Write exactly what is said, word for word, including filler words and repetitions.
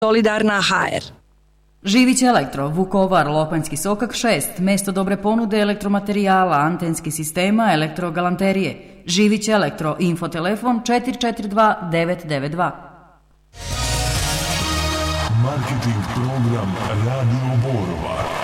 Solidarna ha er. Živić Elektro, Vukovar, Lokvanjski sokak šest, mesto dobre ponude elektromaterijala, antenskih sistema, elektrogalanterije. Živić Elektro, infotelefon četiri četiri dva devet devet dva. Marketing program Radio Borova.